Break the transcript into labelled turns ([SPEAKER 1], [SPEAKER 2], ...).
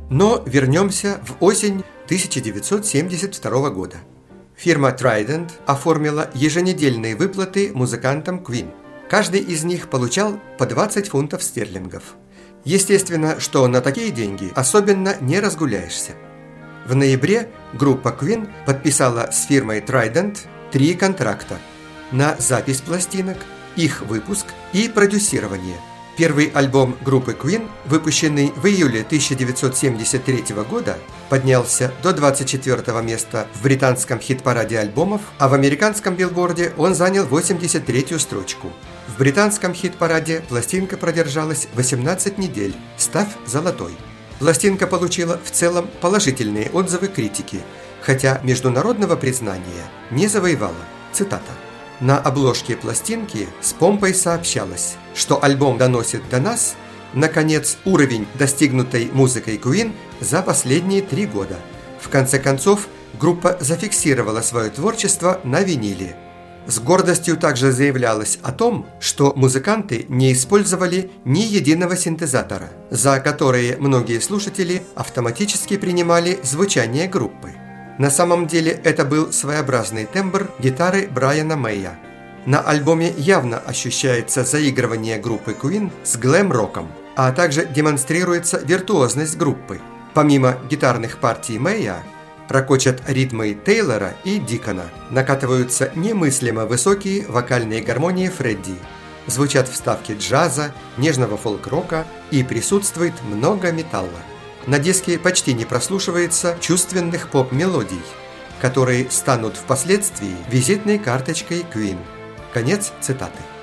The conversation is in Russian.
[SPEAKER 1] Но вернемся в осень 1972 года. Фирма Trident оформила еженедельные выплаты музыкантам Queen. Каждый из них получал по 20 фунтов стерлингов. Естественно, что на такие деньги особенно не разгуляешься. В ноябре группа Queen подписала с фирмой Trident 3 контракта на запись пластинок, их выпуск и продюсирование. Первый альбом группы Queen, выпущенный в июле 1973 года, поднялся до 24 места в британском хит-параде альбомов, а в американском билборде он занял 83-ю строчку. В британском хит-параде пластинка продержалась 18 недель, став золотой. Пластинка получила в целом положительные отзывы критики, хотя международного признания не завоевала. Цитата. На обложке пластинки с помпой сообщалось, что альбом доносит до нас, наконец, уровень, достигнутый музыкой Queen за последние 3 года. В конце концов, группа зафиксировала свое творчество на виниле. С гордостью также заявлялось о том, что музыканты не использовали ни единого синтезатора, за которые многие слушатели автоматически принимали звучание группы. На самом деле это был своеобразный тембр гитары Брайана Мэя. На альбоме явно ощущается заигрывание группы Queen с глэм-роком, а также демонстрируется виртуозность группы. Помимо гитарных партий Мэя, ракочат ритмы Тейлора и Дикона, накатываются немыслимо высокие вокальные гармонии Фредди, звучат вставки джаза, нежного фолк-рока и присутствует много металла. На диске почти не прослушивается чувственных поп-мелодий, которые станут впоследствии визитной карточкой Queen. Конец цитаты.